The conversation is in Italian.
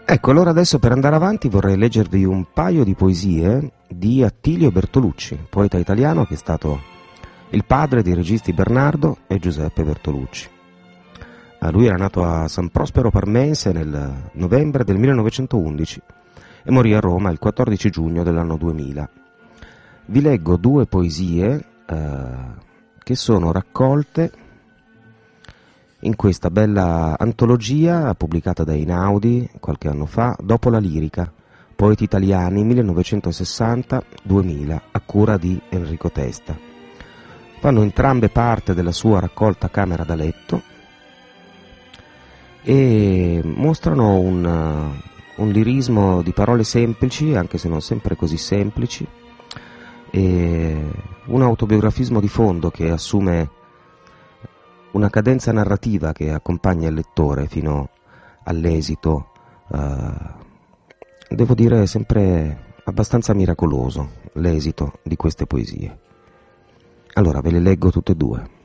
Ecco, allora adesso per andare avanti vorrei leggervi un paio di poesie di Attilio Bertolucci, poeta italiano che è stato il padre dei registi Bernardo e Giuseppe Bertolucci. Lui era nato a San Prospero Parmense nel novembre del 1911 e morì a Roma il 14 giugno dell'anno 2000. Vi leggo due poesie che sono raccolte in questa bella antologia pubblicata da Einaudi qualche anno fa, Dopo la lirica, poeti italiani 1960-2000, a cura di Enrico Testa. Fanno entrambe parte della sua raccolta Camera da letto e mostrano un lirismo di parole semplici, anche se non sempre così semplici, e un autobiografismo di fondo che assume una cadenza narrativa che accompagna il lettore fino all'esito, devo dire sempre abbastanza miracoloso, l'esito di queste poesie. Allora ve le leggo tutte e due.